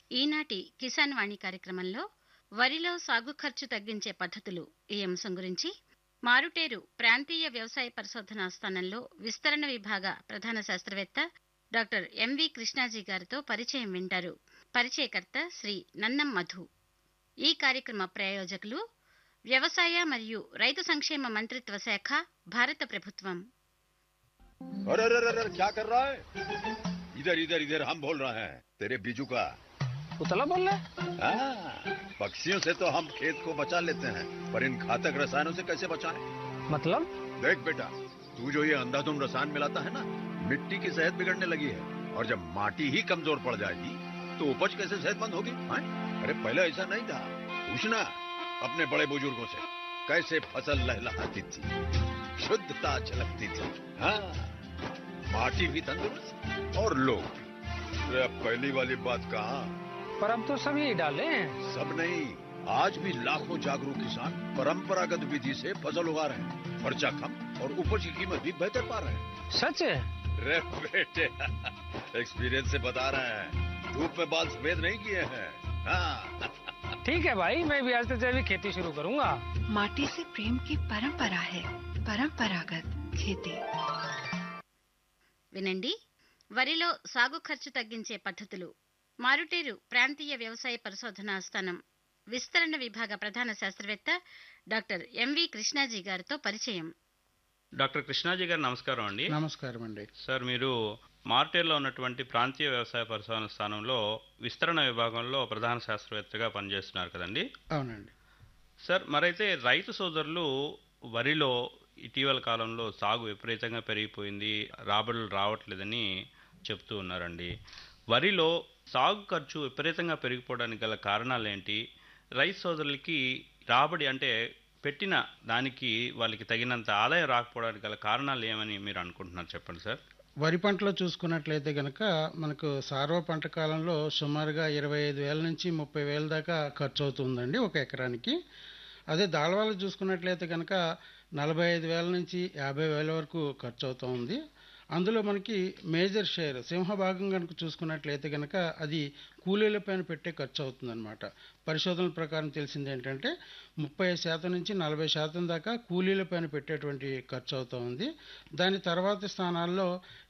ఈనాటి కిసాన్ వాణి కార్యక్రమంలో వరిలో సాగు ఖర్చు తగ్గించే పద్ధతులు ఈ అంశం గురించి మారుటేరు ప్రాంతీయ వ్యవసాయ పరిశోధనా స్థానంలో విస్తరణ విభాగ ప్రధాన శాస్త్రవేత్త డాక్టర్ ఎంవి కృష్ణాజీ గారితో పరిచయం వింటారు. పరిచయకర్త శ్రీ నన్నం మధు. ఈ కార్యక్రమ ప్రాయోజకులు వ్యవసాయ మరియు రైతు సంక్షేమ మంత్రిత్వ శాఖ, భారత ప్రభుత్వం. अरे अरे अरे अरे, क्या कर रहा है? इधर इधर इधर हम बोल रहे हैं तेरे बीजू का। उतला बोल रहा है? हाँ, पक्षियों से तो हम खेत को बचा लेते हैं, पर इन घातक रसायनों से कैसे बचाएं? मतलब? देख बेटा, तू जो ये अंधाधुंध रसायन मिलाता है ना, मिट्टी की सेहत बिगड़ने लगी है। और जब माटी ही कमजोर पड़ जाएगी तो उपज कैसे सेहतमंद होगी? हाँ? अरे पहले ऐसा नहीं था। पूछना अपने बड़े बुजुर्गों से, कैसे फसल लहलहाती थी, शुद्धता झलकती थी। हाँ, माटी भी तंदुरुस्त और लोग भी। अरे अब पहली वाली बात कहाँ? पर अब तो सभी डाले हैं। सब नहीं, आज भी लाखों जागरूक किसान परंपरागत विधि से फसल उगा रहे हैं। खर्चा कम और उपज की कीमत भी बेहतर पा रहे हैं। सच है? अरे बेटे, एक्सपीरियंस से बता रहे हैं, धूप में बाल सफेद नहीं किए हैं। हाँ। ठीक है भाई, मैं भी आज से जैविक खेती शुरू करूंगा। माटी से प्रेम की परंपरा है, परंपरागत खेती। వినండి, వరిలో సాగు ఖర్చు తగ్గించే పద్ధతులు. మారుటేరు ప్రాంతీయ వ్యవసాయ పరిశోధనా స్థానం విస్తరణ విభాగ ప్రధాన శాస్త్రవేత్త డాక్టర్ ఎంవి కృష్ణాజీ గారితో పరిచయం. డాక్టర్ కృష్ణాజీ గారు నమస్కారం అండి. నమస్కారం అండి. సార్, మీరు మార్టేర్లో ఉన్నటువంటి ప్రాంతీయ వ్యవసాయ పరిశోధన స్థానంలో విస్తరణ విభాగంలో ప్రధాన శాస్త్రవేత్తగా పనిచేస్తున్నారు కదండి? అవునండి. సార్, మరైతే రైతు సోదరులు వరిలో ఇటీవల కాలంలో సాగు విపరీతంగా పెరిగిపోయింది, రాబడులు రావట్లేదని చెప్తూ ఉన్నారండి. వరిలో సాగు ఖర్చు విపరీతంగా పెరిగిపోవడానికి గల కారణాలు ఏంటి? రైతు సోదరులకి రాబడి అంటే పెట్టిన దానికి వాళ్ళకి తగినంత ఆదాయం రాకపోవడానికి గల కారణాలు ఏమని మీరు అనుకుంటున్నారు, చెప్పండి సార్. వరి పంటలో చూసుకున్నట్లయితే కనుక మనకు సార్వ పంట కాలంలో సుమారుగా 25,000 నుంచి 30,000 దాకా ఖర్చు అవుతుందండి ఒక ఎకరానికి. అదే దాళవాళ్ళు చూసుకున్నట్లయితే కనుక 45,000 నుంచి 50,000 వరకు ఖర్చు అవుతూ ఉంది. అందులో మనకి మేజర్ షేర్ సింహభాగం కనుక చూసుకున్నట్లయితే కనుక అది కూలీలపైన పెట్టే ఖర్చు అవుతుందన్నమాట. పరిశోధనల ప్రకారం తెలిసింది ఏంటంటే 30% నుంచి 40% దాకా కూలీలపైన పెట్టేటువంటి ఖర్చు అవుతూ ఉంది. దాని తర్వాత స్థానాల్లో